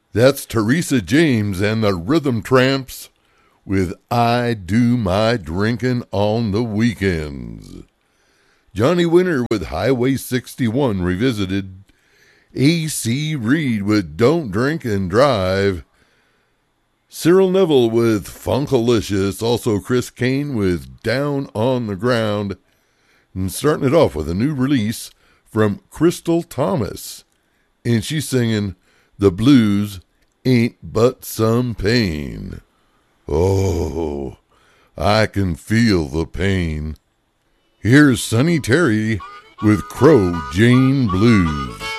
That's Teresa James and the Rhythm Tramps with I Do My Drinking on the Weekends. Johnny Winter with Highway 61 revisited. A.C. Reed with Don't Drink and Drive. Cyril Neville with Funkalicious. Also Chris Kane with Down on the Ground. And starting it off with a new release from Crystal Thomas. And she's singing The Blues Ain't But Some Pain. Oh, I can feel the pain. Here's Sonny Terry with Crow Jane Blues.